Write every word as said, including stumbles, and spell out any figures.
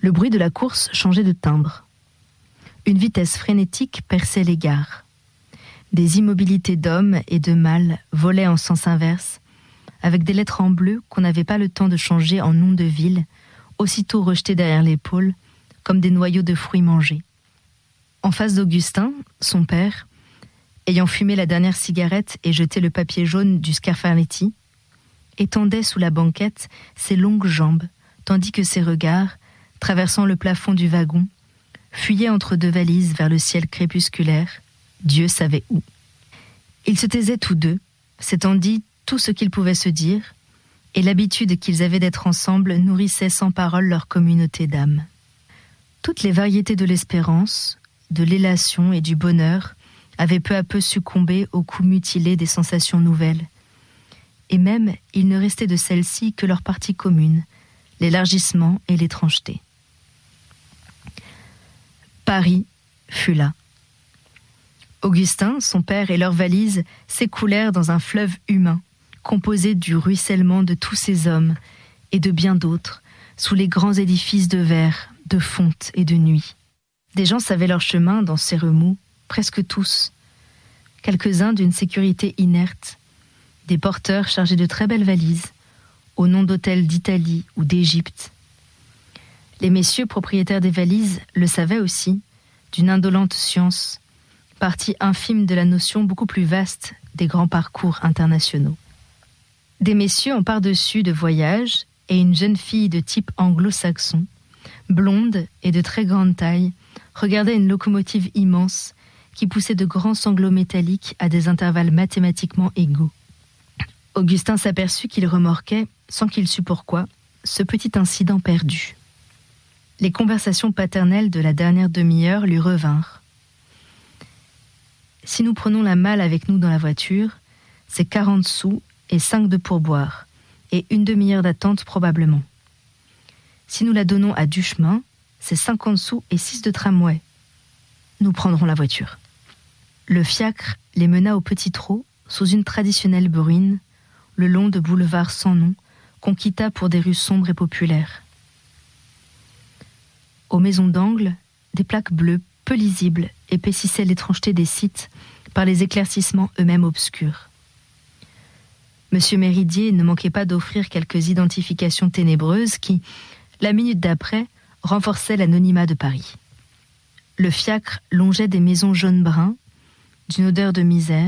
Le bruit de la course changeait de timbre. Une vitesse frénétique perçait les gares. Des immobilités d'hommes et de mâles volaient en sens inverse, avec des lettres en bleu qu'on n'avait pas le temps de changer en noms de ville, aussitôt rejetés derrière l'épaule, comme des noyaux de fruits mangés. En face d'Augustin, son père, ayant fumé la dernière cigarette et jeté le papier jaune du Scarfarletti, étendait sous la banquette ses longues jambes, tandis que ses regards, traversant le plafond du wagon, fuyaient entre deux valises vers le ciel crépusculaire, Dieu savait où. Ils se taisaient tous deux, s'étant dit tout ce qu'ils pouvaient se dire, et l'habitude qu'ils avaient d'être ensemble nourrissait sans parole leur communauté d'âme. Toutes les variétés de l'espérance, de l'élation et du bonheur avaient peu à peu succombé au coup mutilé des sensations nouvelles. Et même, il ne restait de celles-ci que leur partie commune, l'élargissement et l'étrangeté. Paris fut là. Augustin, son père et leurs valises s'écoulèrent dans un fleuve humain, composé du ruissellement de tous ces hommes et de bien d'autres, sous les grands édifices de verre, de fonte et de nuit. Des gens savaient leur chemin dans ces remous, presque tous. Quelques-uns d'une sécurité inerte, des porteurs chargés de très belles valises, au nom d'hôtels d'Italie ou d'Égypte. Les messieurs propriétaires des valises le savaient aussi, d'une indolente science, partie infime de la notion beaucoup plus vaste des grands parcours internationaux. Des messieurs en par-dessus de voyage et une jeune fille de type anglo-saxon, blonde et de très grande taille, regardait une locomotive immense qui poussait de grands sanglots métalliques à des intervalles mathématiquement égaux. Augustin s'aperçut qu'il remorquait, sans qu'il sût pourquoi, ce petit incident perdu. Les conversations paternelles de la dernière demi-heure lui revinrent. Si nous prenons la malle avec nous dans la voiture, c'est quarante sous et cinq de pourboire, et une demi-heure d'attente probablement. Si nous la donnons à Duchemin, c'est cinquante sous et six de tramway. Nous prendrons la voiture. Le fiacre les mena au petit trot, sous une traditionnelle bruine, le long de boulevards sans nom, qu'on quitta pour des rues sombres et populaires. Aux maisons d'angle, des plaques bleues, peu lisibles, épaississaient l'étrangeté des sites par les éclaircissements eux-mêmes obscurs. Monsieur Méridier ne manquait pas d'offrir quelques identifications ténébreuses qui, la minute d'après, renforçaient l'anonymat de Paris. Le fiacre longeait des maisons jaune-brun, d'une odeur de misère,